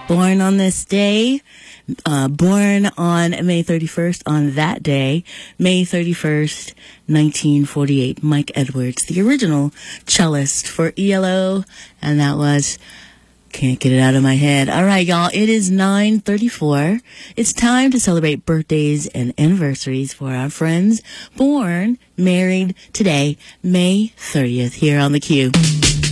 Born on this day, born on May 31st, on that day, May 31st, 1948, Mike Edwards, the original cellist for ELO, and that was Can't Get It Out of My Head. All right, y'all, it is 9:34. It's time to celebrate birthdays and anniversaries for our friends born, married today, May 30th, here on The Q.